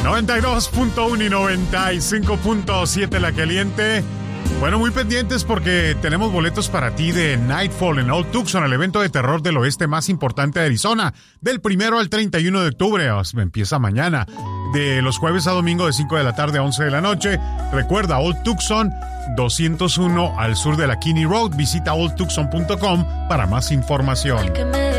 92.1 y 95.7 La Caliente. Bueno, muy pendientes porque tenemos boletos para ti de Nightfall en Old Tucson, el evento de terror del oeste más importante de Arizona, del 1 al 31 de octubre. Empieza mañana, de los jueves a domingo de 5 de la tarde a 11 de la noche. Recuerda, Old Tucson, 201 al sur de la Kinney Road. Visita oldtucson.com para más información.